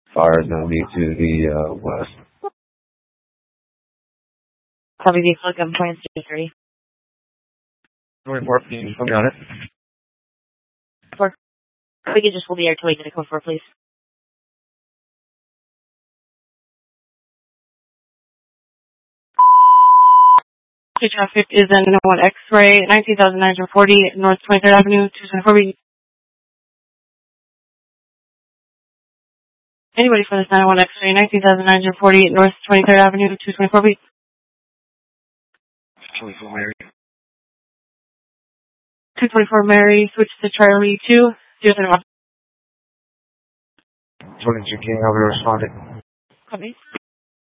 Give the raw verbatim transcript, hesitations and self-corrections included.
Fire is going to be to the uh, west. Copy vehicle, gun points to three. twenty-four, can you put me on it? Four. We could just hold the air till we get a code four, please. Traffic is in one X-ray, nineteen thousand nine hundred forty, North twenty-third Avenue, two twenty-four B. Anybody for this nine one X-ray, nineteen thousand nine hundred forty, North twenty-third Avenue, two twenty-four B. twenty-four Mary. two twenty-four Mary, switch to Charlie two, zero seven one. twenty-two King, how we responded? Copy.